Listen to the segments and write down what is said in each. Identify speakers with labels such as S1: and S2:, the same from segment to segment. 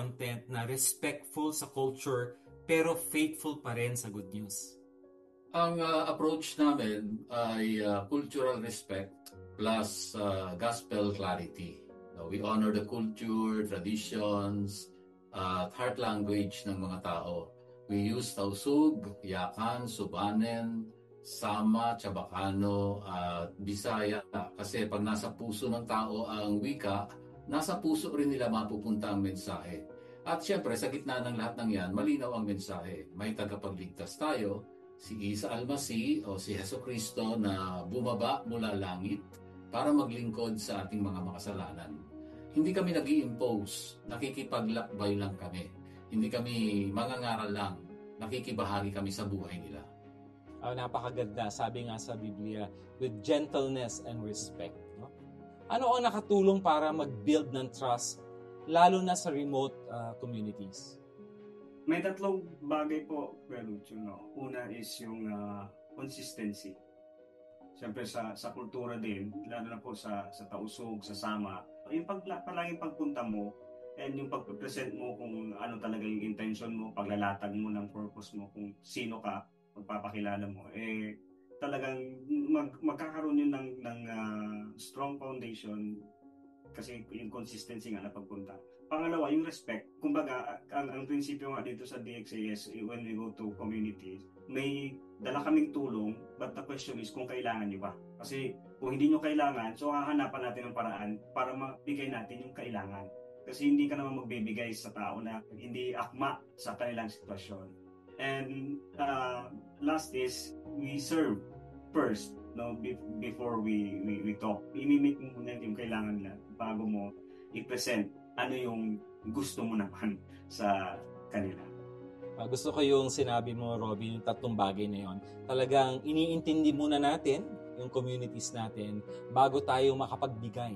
S1: content na respectful sa culture pero faithful pa rin sa good news?
S2: Ang approach namin ay cultural respect plus gospel clarity. We honor the culture, traditions, at heart language ng mga tao. We use Tausug, Yakan, Subanen, Sama, Chabacano, at Bisaya. Kasi pag nasa puso ng tao ang wika, nasa puso rin nila mapupunta ang mensahe. At syempre, sa gitna ng lahat ng yan, malinaw ang mensahe. May tagapagligtas tayo, si Isa Almasi o si Jesucristo na bumaba mula langit para maglingkod sa ating mga makasalanan. Hindi kami nag-i-impose, nakikipaglakbay lang kami. Hindi kami mangangaral lang, nakikibahagi kami sa buhay nila.
S1: Napakaganda, sabi nga sa Biblia, with gentleness and respect. No? Ano ang nakatulong para mag-build ng trust, lalo na sa remote communities?
S3: May tatlong bagay po, Lucio, no? Una is yung consistency. Siyempre sa kultura din, lalo na po sa Tausug, sa Sama, yung palaging pagpunta mo and yung pag-present mo kung ano talaga yung intention mo, paglalatag mo ng purpose mo, kung sino ka, magpapakilala mo, talagang magkakaroon yun ng strong foundation kasi yung consistency nga na pagpunta. Pangalawa, yung respect. Kumbaga, ang prinsipyo nga dito sa DXAS, when we go to communities, may dala kaming tulong, but the question is kung kailangan nyo ba. Kasi kung hindi nyo kailangan, so hahanapan natin ng paraan para mabigay natin yung kailangan. Kasi hindi ka naman magbibigay sa tao na hindi akma sa kanilang sitwasyon. And last is, we serve first, no, before we talk. Imimit mo muna yung kailangan nila bago mo i-present ano yung gusto mo naman sa kanila.
S1: Gusto ko yung sinabi mo, Robin, yung tatlong bagay na yon. Talagang iniintindi muna natin yung communities natin bago tayo makapagbigay,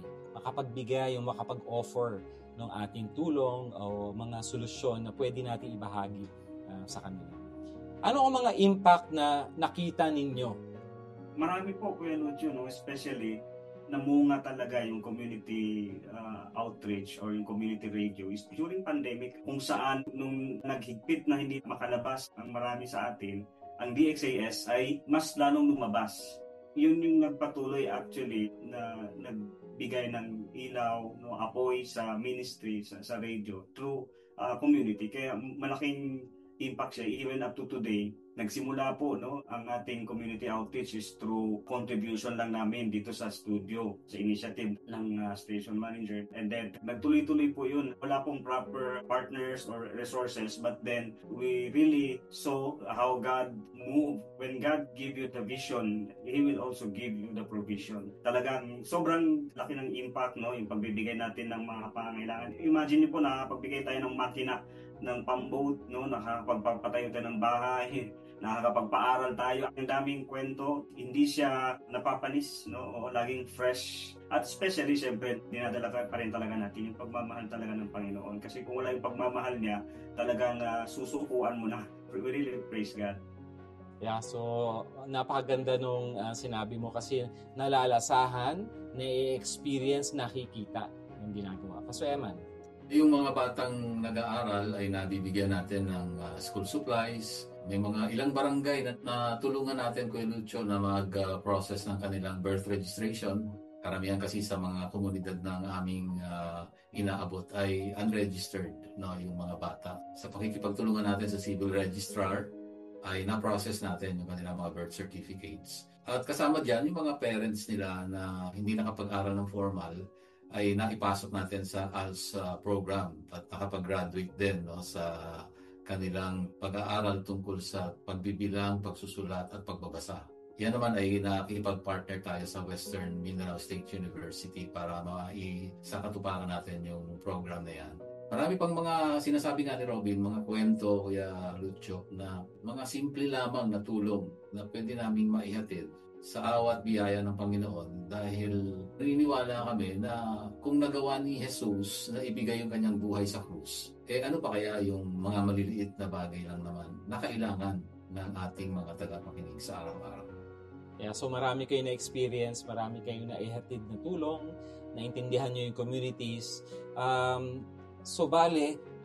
S1: yung makapag-offer ng ating tulong o mga solusyon na pwede natin ibahagi sa kanila. Ano ang mga impact na nakita ninyo?
S3: Marami po, Kuya Lucio, no? Especially namunga talaga yung community outreach or yung community radio is during pandemic, kung saan nung naghigpit na hindi makalabas ang marami sa atin, ang DXAS ay mas lalong lumabas. Yun yung nagpatuloy actually na nagbigay ng ilaw, no, apoy sa ministry, sa radio through community. Kaya malaking impact siya even up to today. Nagsimula po, no, ang ating community outreach is through contribution lang namin dito sa studio, sa initiative ng station manager. And then nagtuloy-tuloy po yun. Wala pong proper partners or resources, but then we really saw how God moved. When God give you the vision, He will also give you the provision. Talagang sobrang laki ng impact, no, yung pagbibigay natin ng mga pangangailangan. Imagine niyo po na pagbigay tayo ng makina, ng pamboat, no, nakakapagpapatayo tayo ng bahay, nakakapagpaaral tayo. Ang daming kwento, hindi siya napapanis, no, o laging fresh. At especially, syempre, dinadala pa rin talaga natin yung pagmamahal talaga ng Panginoon. Kasi kung wala yung pagmamahal niya, talagang susukuan mo na. We really praise God.
S1: Yeah, so napakaganda nung sinabi mo kasi nalalasahan, na-experience, nakikita yung ginagawa. Kaso Eman,
S2: yung mga batang nag-aaral ay nabibigyan natin ng school supplies. May mga ilang barangay na tulungan natin, Kuya Lucio, na mag-process ng kanilang birth registration. Karamihan kasi sa mga komunidad ng aming inaabot ay unregistered, no, yung mga bata. Sa pakikipagtulungan natin sa civil registrar, ay na-process natin yung kanilang mga birth certificates. At kasama dyan, yung mga parents nila na hindi nakapag-aral ng formal, ay naipasok natin sa ALS program at nakapag-graduate din, no, sa kanilang pag-aaral tungkol sa pagbibilang, pagsusulat at pagbabasa. Yan naman ay nakikipag-partner tayo sa Western Mindanao State University para sa katuparan natin yung program na yan. Marami pang mga sinasabi nga ni Robin, mga kwento, Kuya Lucio, na mga simple lamang na tulong na pwede naming maihatid sa awat biyaya ng Panginoon dahil naniniwala kami na kung nagawa ni Jesus na ibigay yung kanyang buhay sa krus, ano pa kaya yung mga maliliit na bagay lang naman na kailangan ng ating mga tagapakinig sa araw-araw.
S1: Yeah, so marami kayo na-experience, marami kayo na-ihatid na tulong, naintindihan nyo yung communities. So bale,